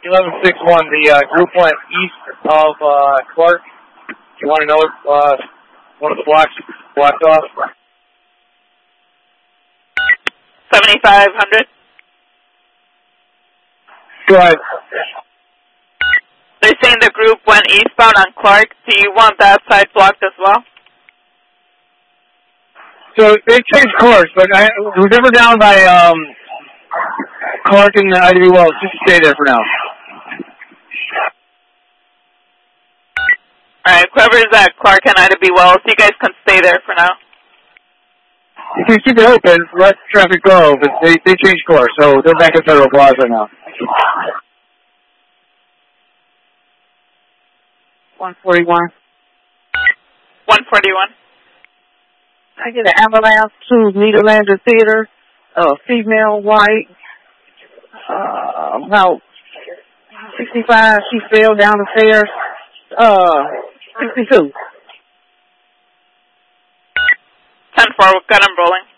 1161, the group went east of Clark. You want to know if one of the blocks blocked off? 7500. Go ahead. They're saying the group went eastbound on Clark. Do you want that side blocked as well? So they changed course, but whoever down by Clark and IW Wells, just stay there for now. Alright, whoever's at Clark and IW Wells, you guys can stay there for now. You can keep it open, let traffic go, but they changed course, so they're back at Federal Plaza now. 141. 141. I get an ambulance to Nederlander Theater, female, white, about 65. She fell down the stairs. 62. 10-4, got him rolling.